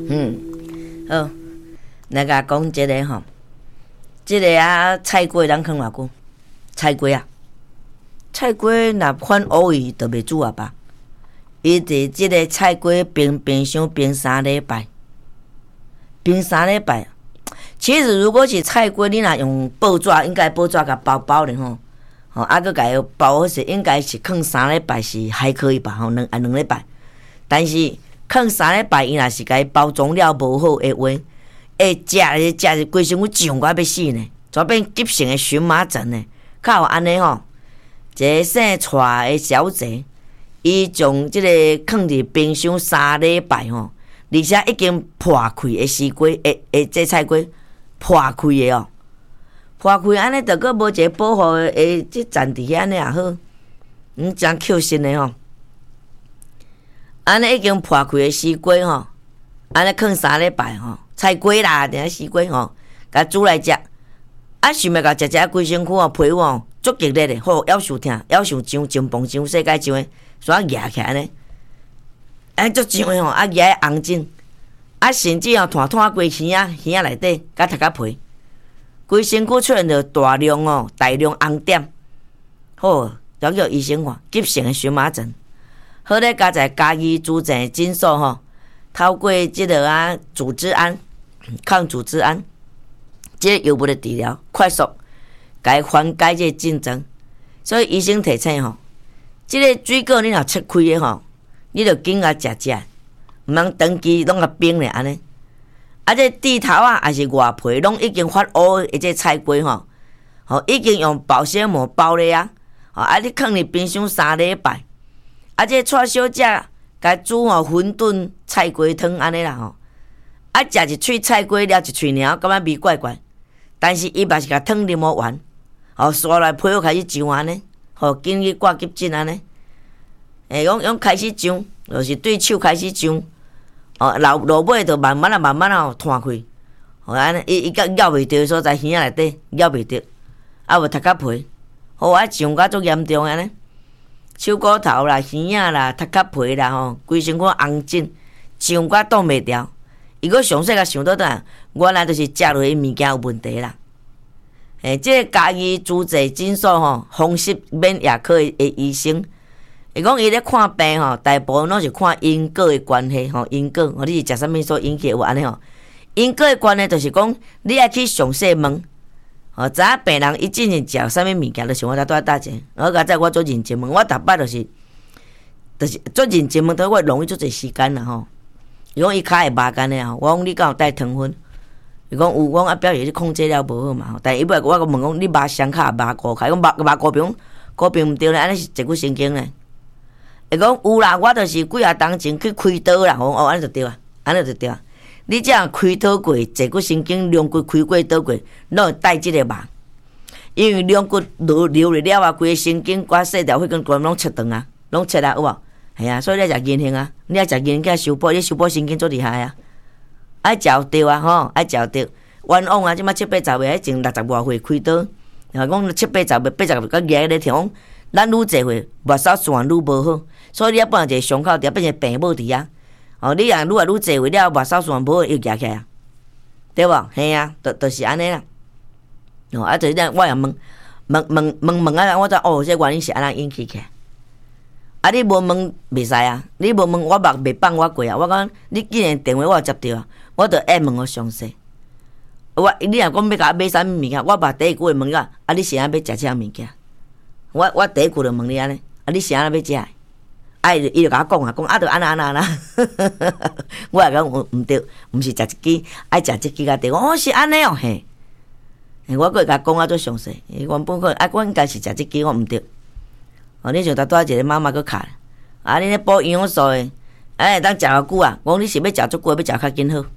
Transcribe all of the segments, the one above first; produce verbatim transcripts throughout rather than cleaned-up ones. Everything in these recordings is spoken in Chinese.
嗯，好，来甲讲即个吼，即个啊菜瓜咱放偌久？菜瓜啊，菜瓜若反乌鱼就袂煮啊吧？伊伫即个菜瓜冰冰箱冰三礼拜，冰三礼拜。其实如果是菜瓜，你若用报纸，应该报纸甲包包咧吼，吼啊，佮甲伊包好势，应该是放三礼拜是还可以吧？吼，两啊两礼拜，但是。放三礼拜，伊若是甲伊包装了无好的话，会食咧食咧，规身躯痒到要死呢，全变急性的荨麻疹呢。较有安尼吼，一个姓蔡的小姐，伊将即个放伫冰箱三礼拜吼，而且已经破开的西瓜，诶诶，这菜瓜破开的哦，破开安尼，着个无一个保护的，会即站伫遐安尼也好，嗯，真扣心的吼。安尼已经破开的西瓜吼，安尼放三礼拜吼，菜瓜啦，定西瓜吼，甲煮来食。啊，想要甲食食规身躯吼，皮肤吼足激烈的，好咬受疼，咬受痒，真崩伤，世界上的，煞压起来安尼，安足痒的吼，啊压红肿，啊甚至吼摊摊规耳仔耳仔内底，甲头壳皮，规身躯出现着大量哦大量红点，好，了叫医生看急性的荨麻疹。好咧，加在家己组成诊所吼，透过即个啊组织胺、抗组织胺，即个药物的治疗，快速甲缓解即个症状。所以医生提醒吼，即、这个水果你若切开的吼，你着紧甲食食，毋通长期拢甲冰咧安尼。啊，这蒂头啊，还是外皮，拢已经发乌的即菜瓜吼，吼已经用保鲜膜包咧啊，吼啊你放伫冰箱三礼拜。啊，这蔡小姐甲煮吼馄饨菜瓜汤安尼啦吼，啊食一喙菜瓜了一喙猫，感觉味怪怪，但是伊嘛是甲汤啉无完，吼刷来皮肤开始痒安尼，吼紧去挂急诊安尼，诶，用用开始痒，就是对手开始痒，哦，落落尾就慢慢啊慢慢啊吼摊开，吼安尼伊伊甲咬袂着所在耳仔内底咬袂着，啊无头壳皮，吼啊痒甲足严重安尼。手骨头啦、耳仔啦、头壳皮啦吼，规身躯红疹，痒甲挡袂牢。伊阁详细甲想倒转，原来就是食落去物件有问题啦。诶，即、这个家己主治诊所吼，风湿免疫科的医生，伊讲伊咧看病吼，大部分拢是看因果的关系吼，因果吼，你是食啥物所引起的有安尼吼？因果的关系就是讲，你爱去详细问。哦，知影病人伊进前食啥物物件，就是我才带搭者。我甲在我做认真问，我逐摆就是，就是做认真问，对我容易做侪时间啦吼。伊讲伊骹会麻干的吼，我讲你敢有带糖分？伊讲有，我讲啊表示你控制了无好嘛。但伊尾我甲问讲，你麻双骹麻高骹？伊讲麻麻高病，高病毋对咧，安尼是脊骨神经咧。伊讲有啦，我就是几啊当前去开刀啦，哦，安尼就对啊，安尼就对啊。你这样开刀过，坐骨神经两骨开过刀过，拢会带即个麻，因为两骨流流入了啊，规个神经挂细条血管管拢切断啊，拢切啊，有无？系啊，所以你爱食银杏啊，你爱食银杏甲修补，你修补神经足厉害啊，爱食对啊吼，爱食对。冤枉啊，即马七八十岁，前六十外岁开刀，然后讲七八十岁、八十岁，甲牙咧听，咱愈济岁，目梢线愈无好，所以你啊变一个伤口，就变成病母伫啊。哦，你啊愈来愈济岁了，目梢线无好又夹起来啊，对无？嘿啊，就就是安尼啦。哦，啊，就是咱我也问问问问问啊，我知哦，这原因是安怎引起起来。啊，你无问袂使啊，你无问我目袂放我过啊。我讲你既然电话我接到啊，我着爱问我详细。我你若讲要甲我买啥物物件，我把第一句问个，啊，你是安要食啥物件？我我第一句就问你安尼，啊，你是安要食？啊，伊就甲我讲啊，讲啊，着安那安那安那。我也讲毋毋对，毋是食一支，爱食即支甲对。哦，是安尼哦嘿。我阁会甲讲啊，足详细。伊原本个啊，我应该是食即支，我毋对。哦，你像拄拄一个妈妈阁卡，啊，你咧补营养素诶，哎，当食偌久啊？我讲你是要食足久，要食较紧好。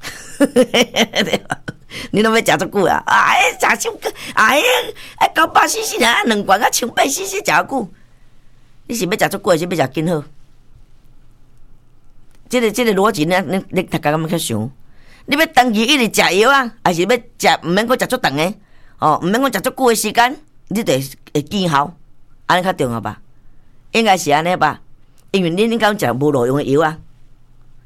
你拢要食足久啊？哎，食伤久，哎，哎，九百 C C 啊，两罐啊，千八 C C 食偌久？你是要食足久，还是要食紧好？即、这个即、这个逻辑，你你你大家敢要去想？你要长期一直食药啊，还是要食毋免讲食足长诶？哦，毋免讲食足久诶时间，你就会见效，安尼较重要吧？应该是安尼吧？因为你你讲食无路用诶药啊，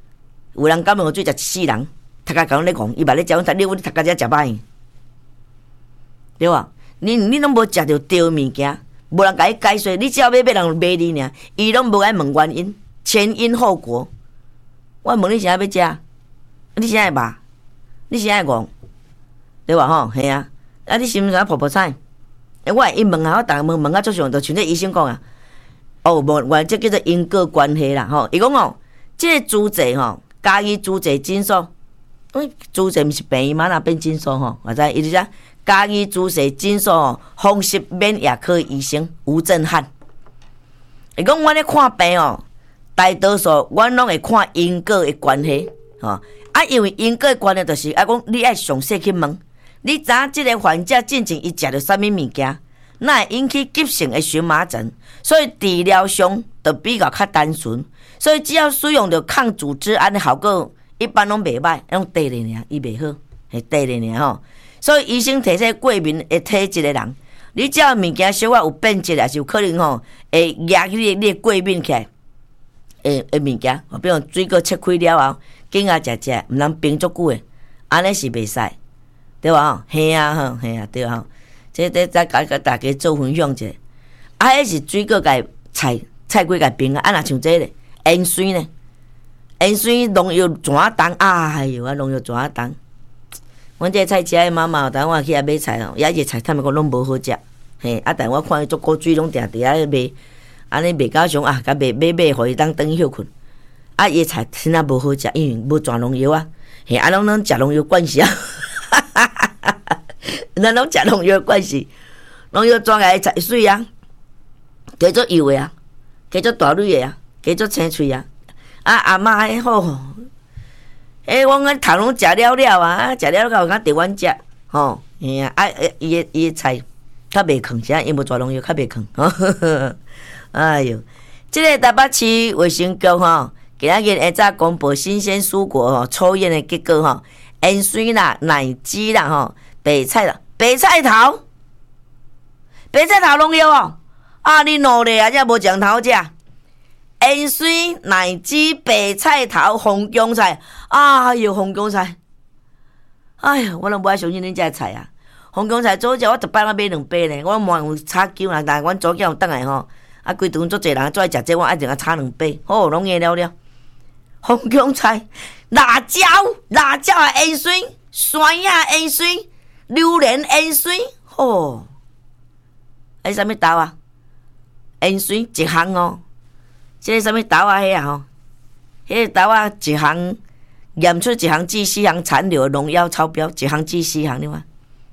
有人感冒水食一世人，读甲讲咧讲，伊捌咧食，阮读你，阮读甲遮食歹，对吧？你你拢无食着对物件，无人甲你解说，你只要要买人买你尔，伊拢无爱问原因，前因后果。我问你啥要食？你啥会肉？你啥会戆？对吧？吼，系啊。啊，你是毋是啥泡泡菜？诶，我一问啊，我逐个问问啊，足上就像这医生讲啊。哦，无，原这叫做因果关系啦，吼。伊讲哦，这个主治吼，家己主治诊所，嗯，主治毋是病院嘛，那变诊所吼，我知，伊就讲。嘉义主治诊所风湿免疫科医生吴振汉，伊讲我咧看病哦，大多数阮拢会看因果的关系，吼、哦、啊，因为因果的关系就是啊，讲你爱详细去问，你知影即个患者进前伊食着啥物物件，那会引起急性的荨麻疹，所以治疗上就比较较单纯，所以只要使用着抗组织胺的效果，一般拢袂歹，拢短咧尔，伊袂好，系短咧尔吼。所以医生提醒过敏的体质的人，你只要物件小可有变质，也是有可能吼会压起你你过敏起来。诶诶物件，比如水果切开了后，紧啊食食，毋通冰足久的，安尼是袂使，对吧？吼，嘿啊吼，嘿啊对吼。这这再甲甲大家做分享者，啊，迄是水果甲菜菜瓜甲冰啊，啊若像这咧盐水呢，盐水农药怎啊重？哎哟，啊农药怎啊重？阮这菜市的妈妈，等我去遐买菜哦，遐个菜他们讲拢无好食，嘿，啊，但我看伊做古水拢定伫遐卖，安尼卖到上啊，甲卖买买，互伊当转去休困。啊，伊菜真啊无好食，因为无全农药啊，嘿，啊，拢拢食农药惯势啊，哈哈哈哈哈，咱拢食农药惯势，农药装个菜水啊，加做油的啊，加做大蕊的啊，加做青翠啊，啊阿嬷迄好。诶、欸，阮个头拢食了了啊，食了了，有甲伫阮食，吼，嘿啊，啊，伊个伊个菜较袂囥，啥因无抓农药较袂囥，吼，哎哟，即、这个台北市卫生局吼，今仔日下早公布新鲜蔬果吼抽验的结果吼，盐水啦、奶鸡啦吼、白菜啦、白菜头，白菜头农药哦，啊，你努力啊，才无酱头食。盐水、奶鸡、白菜头、红姜菜，哎哟，红姜菜，哎呀，我拢无爱相信恁遮菜啊！红姜菜做食，我一摆我买两包呢。我满有炒姜啦，但阮左脚有倒来吼，啊，规顿足侪人做爱食这，我一定要炒两包，好，拢硬了了。红姜菜、辣椒、辣椒啊，盐水、酸啊，盐水、榴莲盐水，吼，还啥物豆啊？盐水一项哦。即个啥物豆啊？迄啊吼，迄个豆啊，一项验出一项至四项残留农药超标，一项至四项，你看。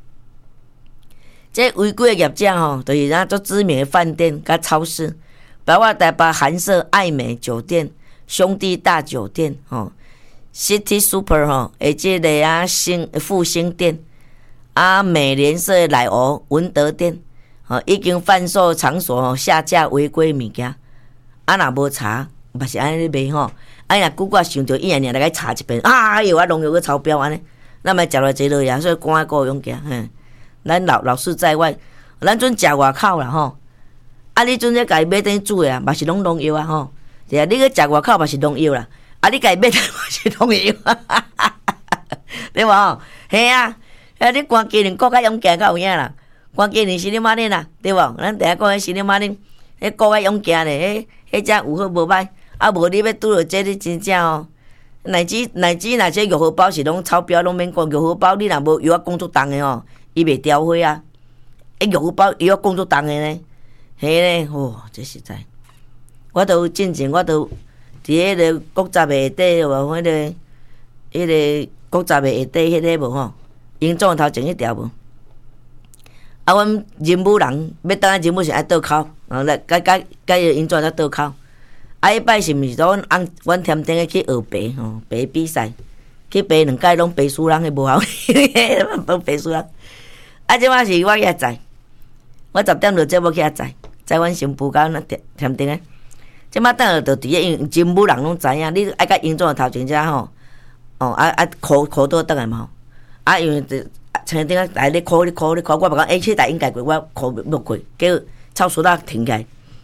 这违规的业者吼，就是咱做知名的饭店甲超市，包括台北韩舍爱美酒店、兄弟大酒店吼、City Super 吼，诶，即个啊星复兴店啊，美联社奶鹅文德店，吼，已经贩售场所吼下架违规物件。啊，若无查，嘛是安尼卖吼。啊，若久久想着伊安尼来甲查一遍，啊，哟，啊，农药去超标安尼，咱咪食落坐落呀，所以赶个勇行，嘿，咱老老实在外，咱阵食外口啦吼。啊，你阵咧家己买等煮的啊，嘛是拢农药啊吼。对啊，你去食外口嘛是农药啦，啊，你家己买等嘛是农药，对无吼？嘿啊，啊，你关家人国较勇行较有影啦，关家人是你妈恁啦，对无？咱第一讲是你妈恁。迄国较勇行咧，迄迄只有好无歹，啊无你要拄着这你真正哦。乃至乃至若这药盒包是拢超标，拢免讲药盒包，你若无药啊工作重的哦，伊袂调货啊。迄药盒包药啊工作重的呢，迄咧，哦，这实在。我都进前我都伫迄个国杂的下底，无迄个迄个国杂的下底迄个无吼，因总头前迄条无。啊，阮任务人要当任务是爱倒口，然后来改改改个因怎才倒口。啊，迄摆是毋是阮翁阮添顶个去学爬吼，爬比赛，去爬两届拢爬输人个无效，拢爬输人。啊，即摆是我遐载，我十点就节目去遐载，载阮新妇甲添添顶个。即摆等下就伫个因任务人拢知影，你爱甲因怎头前只吼，哦啊啊考考倒倒来嘛吼，啊因为。前顶啊，来咧考咧考咧考，我目讲，哎，去大应该过，我考没过，叫臭苏打停起来。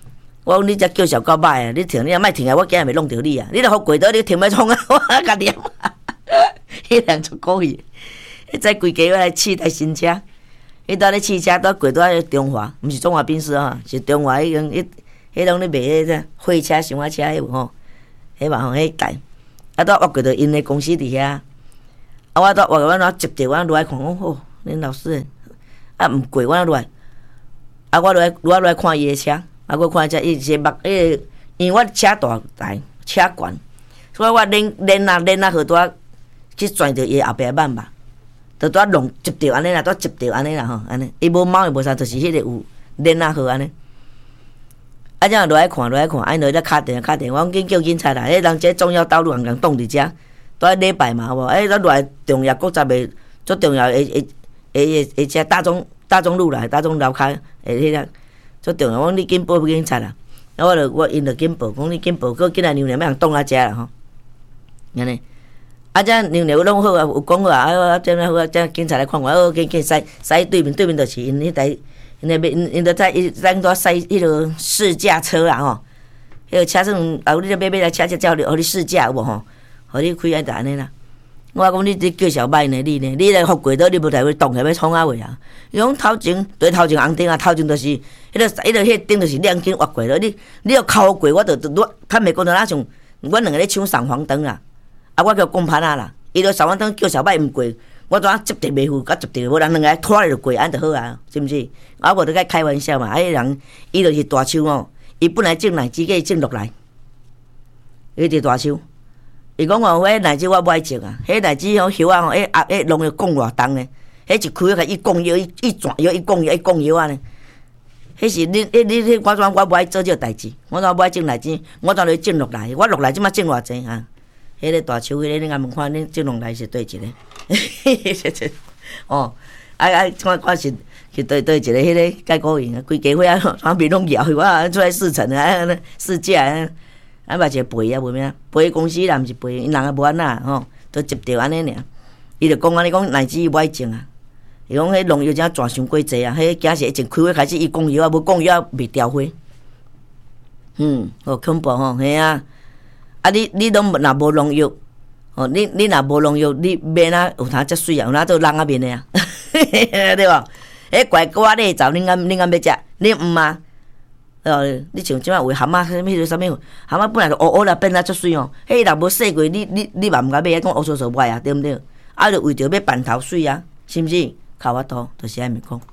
我讲你遮叫嚣够歹啊！你停，你若莫停啊，我今日袂弄着你啊！你若互过倒，你停要创啊！我甲念，迄人足故意。迄载规家我来试台新车，迄搭咧试车，倒过倒中华，毋是中华宾士吼，是中华迄种迄迄拢咧卖迄个货车、厢仔车迄有吼，迄嘛吼迄台，啊倒我过到因咧公司伫遐，啊我倒我我哪接着我落来看，讲吼，恁老师，啊毋过我落来，啊我落来我落来看伊诶车。啊！我看遮伊是目，迄个，因为我车大台，车悬，所以我练练啊练啊，好多去转着伊后壁板吧，就拄弄接着安尼啦，拄接着安尼啦吼，安尼，伊无猫也无啥，就是迄个有练啊好安尼。啊，这样落来看落来看，啊，落来敲电敲电，我紧叫警察啦！迄人这重要道路人人挡伫遮，拄爱礼拜嘛，好无？哎，咱落来重要国十个最重要诶诶诶诶，遮大众大众路啦，大众路骹诶迄个。最重要，我讲你紧报警察啦，啊，我著我因著紧报，讲你紧报，佮紧来娘娘要人挡啊遮啦吼，安尼，啊，遮娘娘拢好啊，有讲好啊，啊，遮好啊，遮警察来看我，哦，紧紧驶驶对面，对面就是因迄台，因那边因因著在因咱拄驶迄落试驾车啦吼，迄个车算啊，你著买买来车车照你，互你试驾有无吼，互你开安就安尼啦。我讲你这叫小歹呢，你呢？你来互过倒，你无台会动起要创啊话啊！伊讲头前对头前红灯啊，头前就是迄个迄个迄灯就是亮灯划过了。你你要靠过，我就我较袂讲到哪像我两个咧抢闪黄灯啦，啊我叫讲盘啊啦，伊就闪黄灯叫小歹毋过，我怎接着袂赴，甲接着无人两个拖就过，安就好啊，是毋是？啊我著甲开玩笑嘛，啊迄人伊就是大手哦，伊本来种奶子，计种落来，伊就大手。伊讲哦，迄奶子我不爱种啊，迄奶子吼叶啊吼，迄啊迄弄了降偌重呢？迄一开开伊降药，伊伊转药，伊降药，伊降药啊呢？迄是你你你你我怎我不爱做这代志？我怎不爱种奶子？我怎来种落来？我落来即马种偌济啊？迄个大手，迄个你敢问看，恁种落来是对一个？哦，啊啊，看看是是对对一个迄个解雇员啊，规家伙啊，旁边拢摇，我出来试乘啊，试驾啊。啊，嘛一个赔啊，无咩啊？赔公司啦，毋是赔，因人也无安那吼，都接着安尼尔。伊就讲安尼讲，乃至伊不爱种啊。伊讲迄农药真赚伤过济啊，迄假是一种开花开始伊讲药啊，无讲药未掉花。嗯，好恐怖吼，嘿啊！啊，你你拢若无农药，哦，你你若无农药，你免啊有通遮水啊，有通做人啊面的啊，对无？迄怪瓜咧走，恁敢恁敢要食？你毋啊？呃，你像即摆有蛤蟆，啥物迄啥物，蛤蟆本来就乌乌啦，变啊足水哦。迄若无洗过，你你你嘛毋敢买，讲乌糟糟歹啊，对毋对？啊，就为着要办头水啊，是毋是？靠我土，就是安尼讲。